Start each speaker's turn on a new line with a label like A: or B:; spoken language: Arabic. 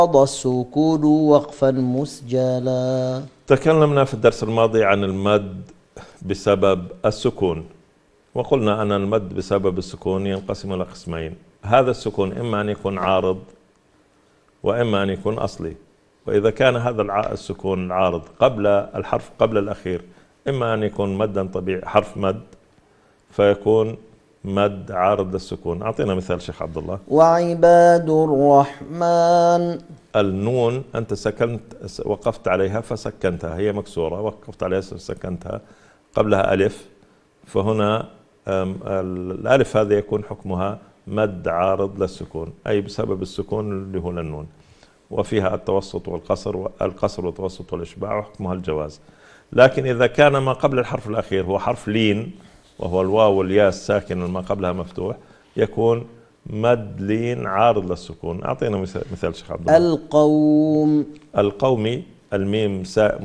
A: السكون وقفا مسجلا.
B: تكلمنا في الدرس الماضي عن المد بسبب السكون، وقلنا أن المد بسبب السكون ينقسم إلى قسمين. هذا السكون إما أن يكون عارض وإما أن يكون أصلي. وإذا كان هذا السكون العارض قبل الحرف قبل الأخير، إما أن يكون مدا طبيعي حرف مد فيكون مد عارض للسكون. أعطينا مثال شيخ عبد الله.
A: وعباد الرحمن.
B: النون أنت وقفت عليها فسكنتها، هي مكسورة، وقفت عليها فسكنتها، قبلها ألف، فهنا الألف هذه يكون حكمها مد عارض للسكون، أي بسبب السكون اللي هو للنون، وفيها التوسط والقصر، القصر والتوسط والإشباع، وحكمها الجواز. لكن إذا كان ما قبل الحرف الأخير هو حرف لين، وهو الواو والياء الساكن ما قبلها مفتوح، يكون مد لين عارض للسكون. أعطينا مثال شيخ عبد الله.
A: القوم.
B: القومي الميم